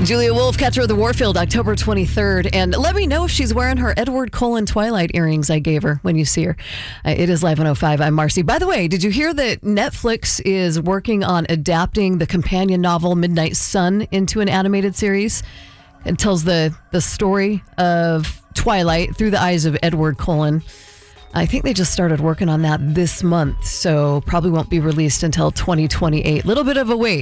Julia Wolf, Catcher of the Warfield, October 23rd. And let me know if she's wearing her Edward Cullen Twilight earrings I gave her when you see her. It is Live 105. I'm Marcy. By the way, did you hear that Netflix is working on adapting the companion novel Midnight Sun into an animated series? It tells the story of Twilight through the eyes of Edward Cullen. I think they just started working on that this month, so probably won't be released until 2028. Little bit of a wait.